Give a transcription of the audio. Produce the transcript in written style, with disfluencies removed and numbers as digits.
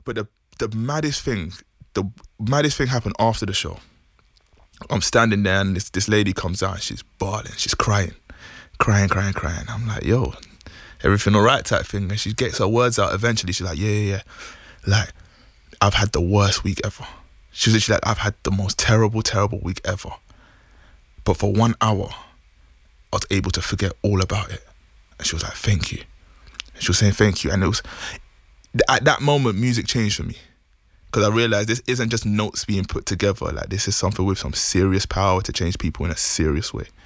But the the maddest thing happened after the show. I'm standing there and this lady comes out and she's bawling, she's crying. I'm like, yo, everything all right type thing. And she gets her words out eventually. She's like, yeah. Like, I've had the worst week ever. She was literally like, I've had the most terrible week ever. But for 1 hour, I was able to forget all about it. And she was like, thank you. And she was saying thank you. And it was, at that moment, music changed for me. Because I realised this isn't just notes being put together. Like, this is something with some serious power to change people in a serious way.